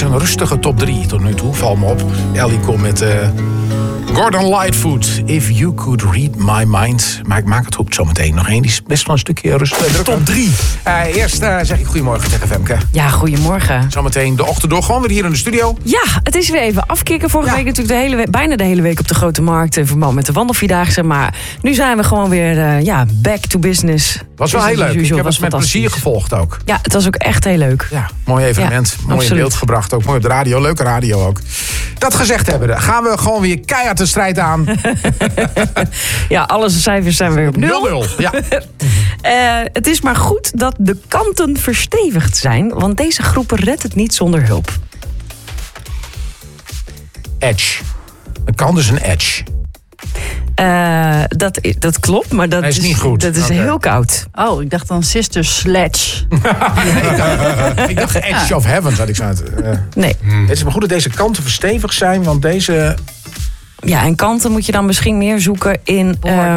een rustige top 3 tot nu toe. Val me op. Ellie komt met Gordon Lightfoot. If You Could Read My Mind. Maar ik maak het goed zometeen nog één. Die is best wel een stukje rustig. Top 3. Eerst zeg ik goedemorgen tegen Femke. Ja, goedemorgen. Zometeen de ochtend door. Gewoon weer hier in de studio. Ja, het is weer even afkicken. Vorige week natuurlijk bijna de hele week op de Grote Markt. In verband met de wandelvierdaagse. Maar nu zijn we gewoon weer back to business. Was wel heel leuk. Ik heb het met plezier gevolgd ook. Ja, het was ook echt heel leuk. Ja, mooi evenement. Ja, mooi in absoluut. beeld gebracht. Ook mooi op de radio. Leuke radio ook. Dat gezegd hebben, gaan we gewoon weer keihard de strijd aan. Ja, alle cijfers zijn weer op 0. 0-0. Ja. Het is maar goed dat de kanten verstevigd zijn. Want deze groepen redt het niet zonder hulp. Edge. Het kan dus een edge. Dat klopt, maar dat Hij is niet goed. Dat is Oké. heel koud. Oh, ik dacht dan Sister Sledge. Ik dacht Edge of Heaven, had ik zo uit. Nee. Het is maar goed dat deze kanten verstevigd zijn, want deze... Ja, en kanten moet je dan misschien meer zoeken in...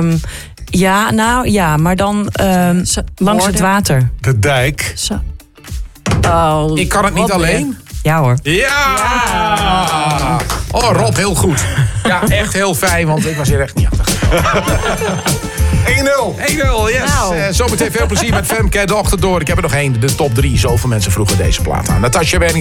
maar dan langs het water. De dijk. Zo. Oh, Ik kan het niet wat alleen. Ja hoor. Ja! Oh, Rob, heel goed. Ja, echt heel fijn, want ik was hier echt niet achter. 1-0. 1-0, yes. Nou. Zometeen veel plezier met Femke, de ochtend door. Ik heb er nog één, de top 3. Zoveel mensen vroegen deze plaat aan. Natasja Werning.